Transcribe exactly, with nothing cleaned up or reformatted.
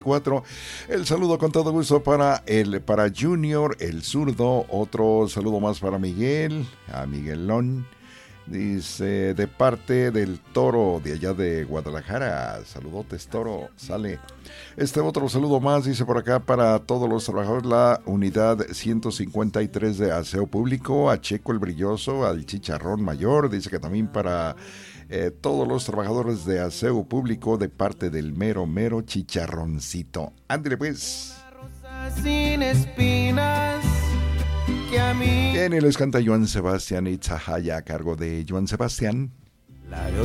cuatro. El saludo con todo gusto para el para Junior, el zurdo. Otro saludo más para Miguel, a Miguelón. Dice, de parte del Toro, de allá de Guadalajara. Saludotes, Toro, sale. Este otro saludo más, dice por acá, para todos los trabajadores, la unidad ciento cincuenta y tres de Aseo Público, a Checo el Brilloso, al Chicharrón Mayor. Dice que también para eh, todos los trabajadores de Aseo Público, de parte del mero, mero Chicharroncito. Ándale pues. Sin espinas. En el les canta Joan Sebastián y Tzahaya, a cargo de Joan Sebastián.